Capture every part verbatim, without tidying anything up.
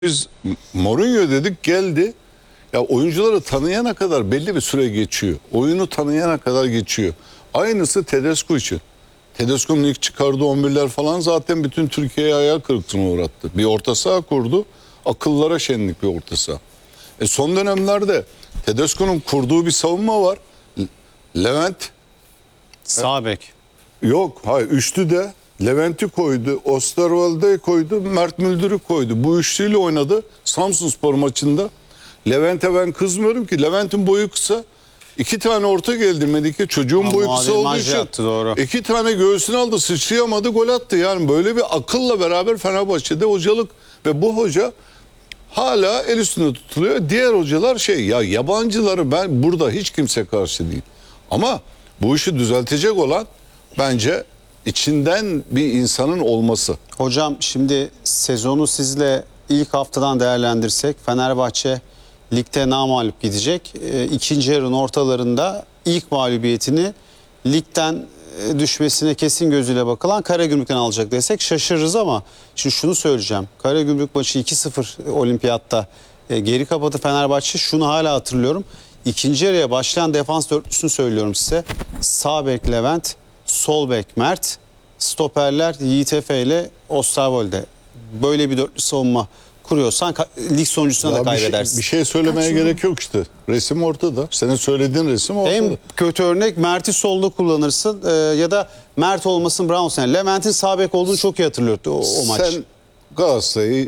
Biz Mourinho dedik, geldi. Ya oyuncuları tanıyana kadar belli bir süre geçiyor. Oyunu tanıyana kadar geçiyor. Aynısı Tedesco için. Tedesco'nun ilk çıkardığı on birler falan zaten bütün Türkiye'ye hayal kırıklığına uğrattı. Bir orta saha kurdu. Akıllara şenlik bir orta saha. E son dönemlerde Tedesco'nun kurduğu bir savunma var. Levent Sağ bek. yok. Hayır, üçlü de Levent'i koydu, Osterwolde'yi koydu, Mert Müldür'ü koydu. Bu üçlüyle oynadı Samsunspor maçında. Levent'e ben kızmıyorum ki. Levent'in boyu kısa. İki tane orta geldi Melike. Çocuğun Ama boyu kısa olduğu için attı, doğru. iki tane göğsünü aldı, sıçrayamadı, gol attı. Yani böyle bir akılla beraber Fenerbahçe'de hocalık ve bu hoca hala el üstünde tutuluyor. Diğer hocalar şey ya, yabancıları ben burada hiç kimse karşı değil. Ama bu işi düzeltecek olan bence içinden bir insanın olması. Hocam şimdi sezonu sizle ilk haftadan değerlendirsek Fenerbahçe ligde namağlup gidecek. E, ikinci yarının ortalarında ilk mağlubiyetini ligden e, düşmesine kesin gözüyle bakılan Karagümrük'ten alacak desek şaşırırız ama şimdi şunu söyleyeceğim. Karagümrük maçı iki sıfır olimpiyatta e, geri kapadı Fenerbahçe. Şunu hala hatırlıyorum. İkinci yarıya başlayan defans dörtlüsünü söylüyorum size. Sağ bek Levent, sol bek Mert, stoperler Yiğit Efe ile Osterwolde. Böyle bir dörtlü savunma kuruyorsan lig sonuncusuna da Bir şey, kaybedersin. bir şey söylemeye Kaçıyor. gerek yok işte. Resim ortada. Senin söylediğin resim ortada. En kötü örnek Mert'i solda kullanırsın e, ya da Mert olmasın Brown. Yani Levent'in sağ bek olduğunu çok iyi hatırlıyordu o, o maç. Sen Galatasaray'ı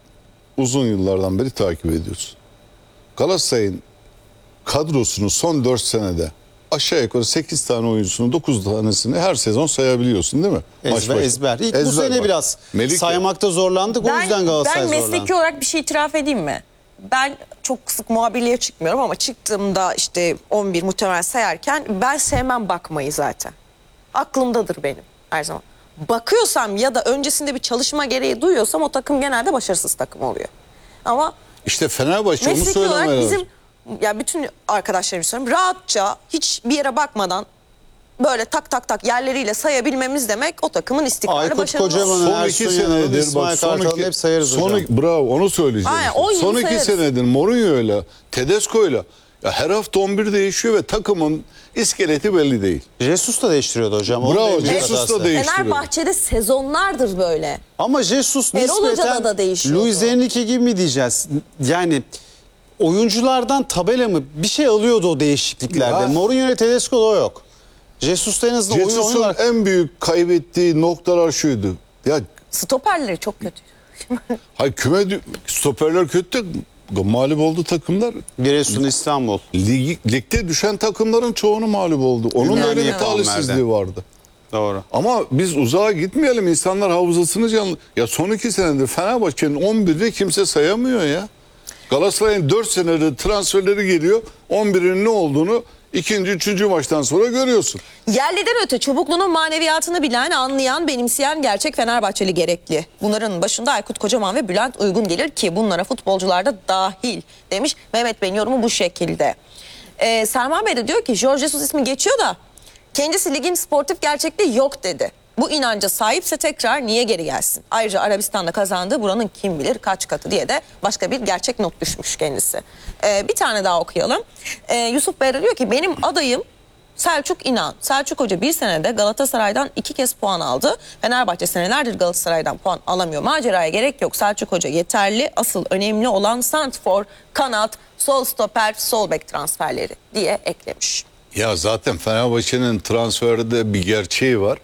uzun yıllardan beri takip ediyorsun. Galatasaray'ın kadrosunu son dört senede aşağı yukarı sekiz tane oyuncusunu, dokuz tanesini her sezon sayabiliyorsun değil mi? Maç Ezber, başı. ezber. İlk bu Ezber sene bak. biraz Melike, saymakta zorlandık. O Ben, yüzden Galatasaray ben zorlandı. mesleki olarak bir şey itiraf edeyim mi? Ben çok sık muhabirliğe çıkmıyorum ama çıktığımda işte on bir muhtemel sayarken ben sevmem bakmayı zaten. Aklımdadır benim her zaman. Bakıyorsam ya da öncesinde bir çalışma gereği duyuyorsam o takım genelde başarısız takım oluyor. Ama İşte Fenerbahçe onu mesleki olarak söylemeye lazım. bizim ya bütün arkadaşlarım söylüyorum rahatça hiç bir yere bakmadan böyle tak tak tak yerleriyle sayabilmemiz demek o takımın istikrarı Aykut başarılı. Kocaman'ın, Son Ersun iki Yanal'ın, senedir İsmail bak son Kartal'ın iki, hep sayarız son hocam. iki- bravo onu söyleyeceğim. Aynen, işte. on yıl Son iki sayarız. senedir Mourinho'yla, Tedesco'yla ya her hafta on bir değişiyor ve takımın iskeleti belli değil. Jesus da değiştiriyordu hocam. Onun da Bravo, en büyük Jesus da hatası. değiştiriyor. Fenerbahçe'de sezonlardır böyle. Ama Jesus Erol Hoca'da nispeten da değişiyordu. Luis Enrique gibi mi diyeceğiz? Yani oyunculardan tabela mı bir şey alıyordu o değişikliklerde. Ya. Mourinho ile Tedesco'da o yok. Jesus'ta en azından oyun Jesus'un olarak en büyük kaybettiği noktalar şuydu. Ya Stoperleri çok kötü. hay küme dü- stoperler kötü de mağlup oldu takımlar. Giresun, İstanbul. Lig, ligde düşen takımların çoğunu mağlup oldu. Onun da Yani öyle bir yapalım talihsizliği nerede? vardı. Doğru. Ama biz uzağa gitmeyelim. İnsanlar havzasını canlı. Ya son iki senedir Fenerbahçe'nin on biri kimse sayamıyor ya. Galatasaray'ın dört senedir transferleri geliyor. on birinin ne olduğunu ikinci, üçüncü maçtan sonra görüyorsun. Yerliden öte çubukluğunun maneviyatını bilen, anlayan, benimseyen gerçek Fenerbahçeli gerekli. Bunların başında Aykut Kocaman ve Bülent Uygun gelir ki bunlara futbolcular da dahil demiş. Mehmet Bey'in yorumu bu şekilde. Ee, Selman Bey de diyor ki Jorge Jesus ismi geçiyor da kendisi ligin sportif gerçekliği yok dedi. Bu inanca sahipse tekrar niye geri gelsin? Ayrıca Arabistan'da kazandığı buranın kim bilir kaç katı diye de başka bir gerçek not düşmüş kendisi. Ee, bir tane daha okuyalım. Ee, Yusuf Bey de diyor ki benim adayım Selçuk İnan. Selçuk Hoca bir senede Galatasaray'dan iki kez puan aldı. Fenerbahçe senelerdir Galatasaray'dan puan alamıyor. Maceraya gerek yok. Selçuk Hoca yeterli. Asıl önemli olan santrfor, kanat, sol stoper, sol bek transferleri diye eklemiş. Ya zaten Fenerbahçe'nin transferde bir gerçeği var.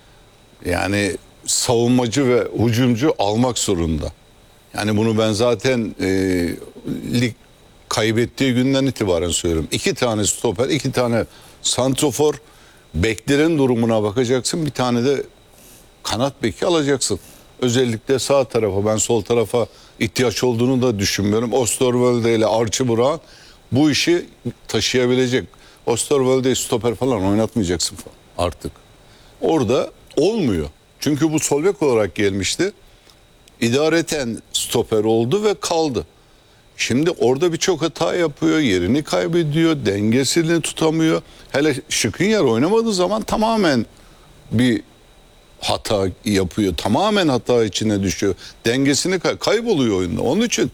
Yani savunmacı ve hücumcu almak zorunda. Yani bunu ben zaten e, lig kaybettiği günden itibaren söylüyorum. İki tane stoper, iki tane santrofor, beklerin durumuna bakacaksın. Bir tane de kanat beki alacaksın. Özellikle sağ tarafa, ben sol tarafa ihtiyaç olduğunu da düşünmüyorum. Osterwolde ile Archie Brown bu işi taşıyabilecek. Osterwolde'yi stoper falan oynatmayacaksın artık. Orada olmuyor. Çünkü bu sol bek olarak gelmişti. İdareten stoper oldu ve kaldı. Şimdi orada birçok hata yapıyor, yerini kaybediyor, dengesini tutamıyor. Hele Skriniar oynamadığı zaman tamamen bir hata yapıyor. Tamamen hata içine düşüyor. Dengesini kay- kayboluyor oyunda. Onun için